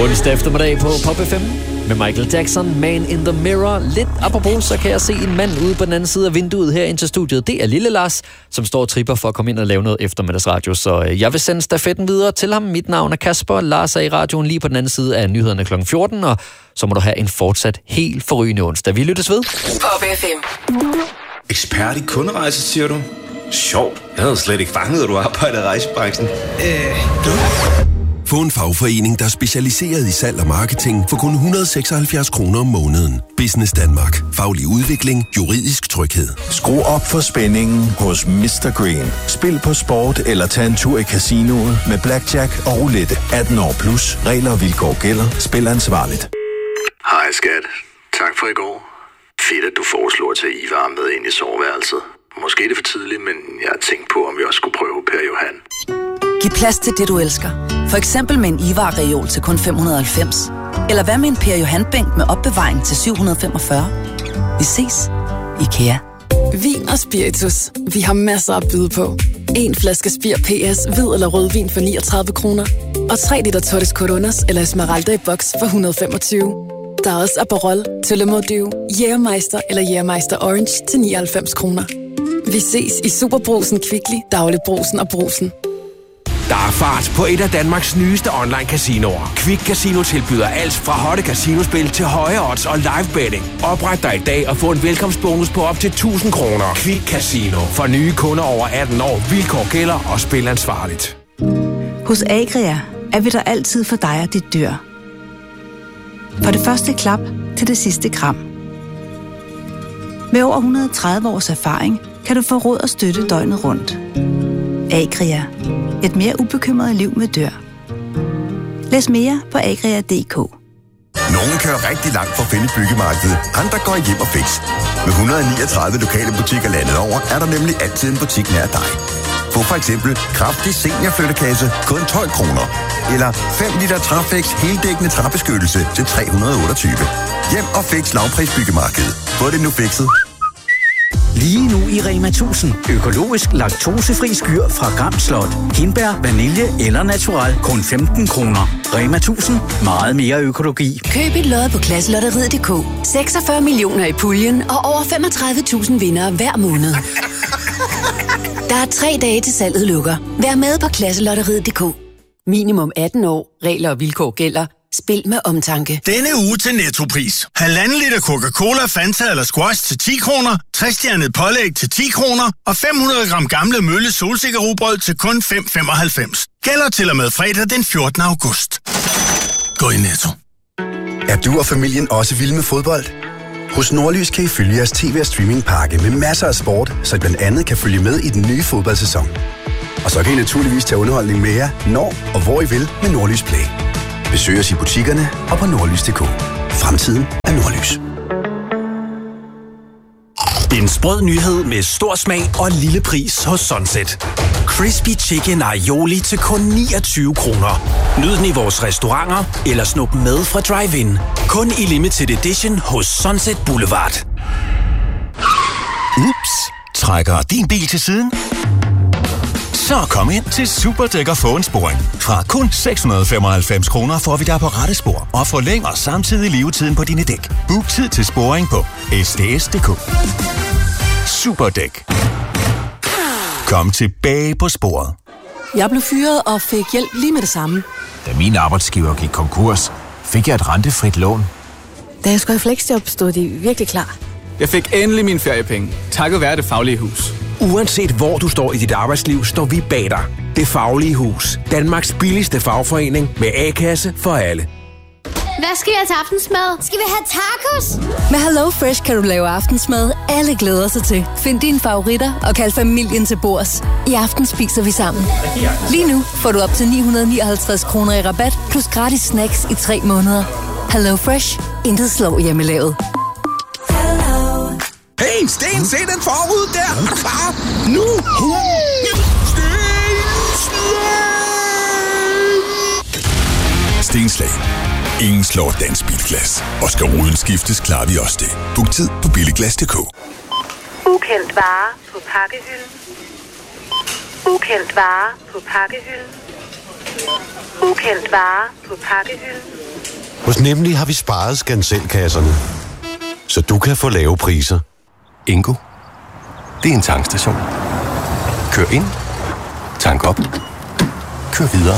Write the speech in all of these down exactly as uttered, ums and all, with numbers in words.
Onsdag eftermiddag på Pop F M med Michael Jackson, Man in the Mirror. Lidt apropos, så kan jeg se en mand ude på den anden side af vinduet her ind til studiet. Det er Lille Lars, som står og tripper for at komme ind og lave noget eftermiddagsradio. Så jeg vil sende stafetten videre til ham. Mit navn er Kasper. Lars er i radioen lige på den anden side af nyhederne klokken fjorten. Og så må du have en fortsat helt forrygende onsdag. Vi lyttes ved. Pop F M. Ekspert i kunderejse, siger du? Sjovt. Jeg havde slet ikke fanget, at du arbejder i rejsebranchen. Øh, du? Få en fagforening, der er specialiseret i salg og marketing for kun et hundrede og seksoghalvfjerds kroner om måneden. Business Danmark. Faglig udvikling. Juridisk tryghed. Skru op for spændingen hos mister Green. Spil på sport eller tag en tur i casinoet med blackjack og roulette. atten år plus. Regler og vilkår gælder. Spil ansvarligt. Hej skat. Tak for i går. Fedt, at du foreslår at tage Ivar med ind i soveværelset. Måske er det for tidligt, men jeg har tænkt på, om vi også skulle prøve Per Johan. Giv plads til det, du elsker. For eksempel med en Ivar-reol til kun fem hundrede og halvfems. Eller hvad med en Per Johan-bænk med opbevaring til syv hundrede og femogfyrre? Vi ses. IKEA. Vin og spiritus. Vi har masser at byde på. En flaske Spir P S, hvid eller rødvin for niogtredive kroner. Og tre liter Torres Coronas eller Esmeralda i boks for et hundrede og femogtyve. Der er også Aperol, Tullemordiv, Jægermeister eller Jægermeister Orange til nioghalvfems kroner. Vi ses i Superbrugsen, Kvickly, Dagligbrugsen og Brugsen. Der er fart på et af Danmarks nyeste online casinoer. Quick Casino tilbyder alt fra hotte casinospil til høje odds og live betting. Opret dig i dag og få en velkomstbonus på op til tusind kroner. Quick Casino. For nye kunder over atten år. Vilkår gælder og spil ansvarligt. Hos Agria er vi der altid for dig og dit dyr. Fra det første klap til det sidste kram. Med over et hundrede og tredive års erfaring kan du få råd og støtte døgnet rundt. Agria. Et mere ubekymret liv med dyr. Læs mere på agria punktum d k. Nogle kører rigtig langt for at finde byggemarkedet. Andre går hjem og fix. Med et hundrede og niogtredive lokale butikker landet over, er der nemlig altid en butik nær dig. Få for eksempel kraftig seniorflyttekasse kun tolv kroner. Eller fem liter Trafex heldækkende træbeskyttelse til tre hundrede og otteogtyve. Hjem og fix lavprisbyggemarkedet. Få det nu fikset. Lige nu i Rema tusind. Økologisk laktosefri skyr fra Gram Slot. Hindbær, vanilje eller natural. Kun femten kroner. Rema tusind. Meget mere økologi. Køb et lod på klasselotteriet punktum d k. seksogfyrre millioner i puljen og over femogtredive tusind vindere hver måned. Der er tre dage til salget lukker. Vær med på klasselotteriet punktum d k. Minimum atten år. Regler og vilkår gælder. Spil med omtanke. Denne uge til Nettopris. Halvanden liter Coca-Cola, Fanta eller Squash til ti kroner, tres stjernet pålæg til ti kroner og fem hundrede gram gamle mølle solsikkerrugbrød til kun fem femoghalvfems. Gælder til og med fredag den fjortende august. Gå i Netto. Er du og familien også vilde med fodbold? Hos Nordlys kan I følge jeres tv- og streamingpakke med masser af sport, så I blandt andet kan følge med i den nye fodboldsæson. Og så kan I naturligvis tage underholdning med jer, når og hvor I vil med Nordlys Play. Besøg os i butikkerne og på nordlys punktum d k. Fremtiden er Nordlys. En sprød nyhed med stor smag og lille pris hos Sunset. Crispy Chicken Aioli til kun niogtyve kroner. Nyd den i vores restauranter eller snup med fra drive-in. Kun i limited edition hos Sunset Boulevard. Ups, trækker din bil til siden? Så kom ind til Superdæk og få en sporing. Fra kun seks hundrede og femoghalvfems kroner får vi dig på rette spor og forlænger samtidig levetiden på dine dæk. Book tid til sporing på s d s punktum d k. Superdæk. Kom tilbage på sporet. Jeg blev fyret og fik hjælp lige med det samme. Da min arbejdsgiver gik konkurs, fik jeg et rentefrit lån. Da jeg skulle i fleksjob, stod de virkelig klar. Jeg fik endelig mine feriepenge, takket være Det Faglige Hus. Uanset hvor du står i dit arbejdsliv, står vi bag dig. Det Faglige Hus. Danmarks billigste fagforening med A-kasse for alle. Hvad skal jeg til aftensmad? Skal vi have tacos? Med Hello Fresh kan du lave aftensmad, alle glæder sig til. Find dine favoritter og kald familien til bords. I aften spiser vi sammen. Lige nu får du op til ni hundrede og nioghalvtreds kroner i rabat, plus gratis snacks i tre måneder. Hello Fresh. Intet slår hjemmelavet. Hey, Sten, se den forud der! Er du klar? Nu! Stenslag. Ingen slår dansk bilglas. Og skal ruden skiftes, klarer vi også det. Book tid på billiglas punktum d k. Ukendt vare på pakkehylden. Ukendt vare på pakkehylden. Ukendt vare på pakkehylden. Hos Nemlig har vi sparet skanselkasserne, så du kan få lave priser. Ingo, det er en tankstation. Kør ind, tank op, kør videre.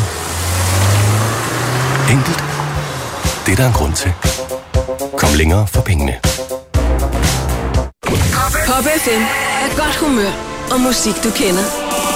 Enkelt. Det er der en grund til. Kom længere for pengene. Pop F M er godt humør og musik, du kender.